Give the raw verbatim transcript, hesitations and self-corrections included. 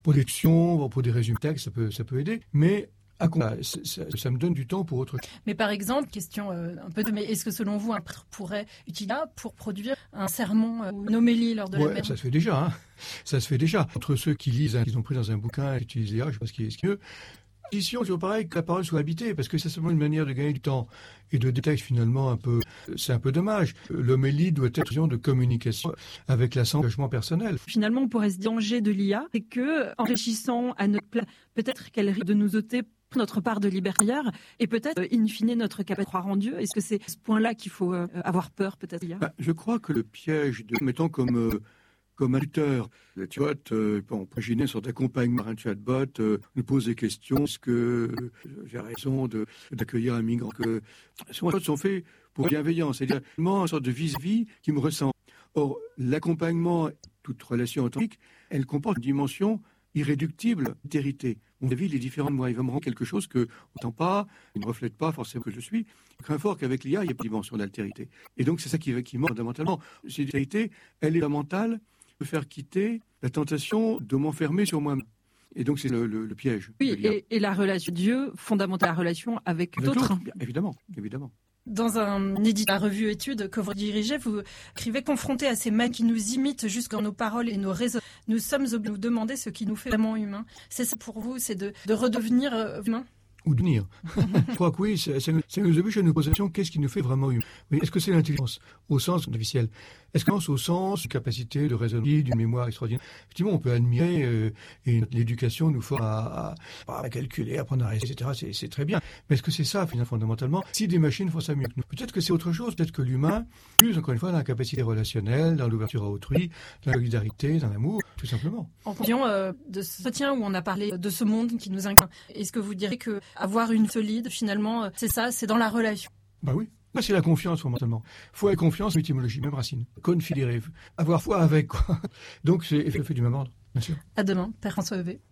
Pour des questions, pour des résumés textes, ça peut, ça peut aider. Mais à quoi ça, ça, ça me donne du temps pour autre chose. Mais par exemple, question euh, un peu de, mais est-ce que selon vous, un prêtre pourrait utiliser ça pour produire un sermon euh, ou une homélie lors de ouais, la messe? Ça se fait déjà. Hein. Ça se fait déjà. Entre ceux qui lisent, hein, qu'ils ont pris dans un bouquin et utilisent l'I A, je pense qu'il est mieux. Ici, on toujours pareil, que la parole soit habitée, parce que c'est seulement une manière de gagner du temps et de des textes finalement un peu, c'est un peu dommage. L'homélie doit être une de communication avec l'engagement personnel. Finalement, on pourrait se dire danger de l'I A, c'est que, en réfléchissant à notre place, peut-être qu'elle risque de nous ôter notre part de liberté et peut-être, in fine, notre capacité de croire en Dieu. Est-ce que c'est ce point-là qu'il faut euh, avoir peur, peut-être, l'I A? Bah, je crois que le piège de, mettons comme euh, comme un tuteur, le chatbot, euh, on peut imaginer une sorte d'accompagnement, un chatbot euh, nous pose des questions, est-ce que euh, j'ai raison de, d'accueillir un migrant, que souvent les choses sont faits pour bienveillance, c'est-à-dire une sorte de vis-à-vis qui me ressent. Or, l'accompagnement, toute relation authentique, elle comporte une dimension irréductible d'altérité. Mon avis, il est différent de moi. Il va me rendre quelque chose que, autant pas, il ne reflète pas forcément que je suis. Je crains fort qu'avec l'I A, il n'y a pas de dimension d'altérité. Et donc, c'est ça qui, qui manque fondamentalement. Cette altérité, elle est fondamentale de faire quitter la tentation de m'enfermer sur moi-même. Et donc, c'est le, le, le piège. Oui, et, et la relation de Dieu, fondamentale la relation avec, avec d'autres. Évidemment, évidemment. Dans un édit de la revue Études que vous dirigez, vous écrivez « Confrontés à ces maîtres qui nous imitent jusque dans nos paroles et nos raisons, nous sommes obligés de nous demander ce qui nous fait vraiment humains. » C'est ça pour vous, c'est de, de redevenir euh, humain? Ou de venir. Je crois que oui, ça, ça, nous, ça nous oblige à nous poser la question, qu'est-ce qui nous fait vraiment humain? Mais est-ce que c'est l'intelligence au sens officiel? Est-ce que c'est au sens d'une capacité de raisonner, d'une mémoire extraordinaire? Effectivement, on peut admirer, euh, et l'éducation nous force à, à, à calculer, à apprendre à raisonner, et cetera. C'est, c'est très bien. Mais est-ce que c'est ça, finalement, fondamentalement? Si des machines font ça mieux que nous, peut-être que c'est autre chose. Peut-être que l'humain, plus, encore une fois, dans la capacité relationnelle, dans l'ouverture à autrui, dans la solidarité, dans l'amour, tout simplement. En conclusion euh, de ce entretien où on a parlé de ce monde qui nous inquiète, est-ce que vous direz que avoir une solide, finalement, c'est ça, c'est dans la relation? Bah oui. C'est la confiance, fondamentalement. Foi et confiance, l'étymologie, même racine. Confidere, avoir foi avec, quoi. Donc, c'est le fait du même ordre, bien sûr. À demain, Père François Heuvet.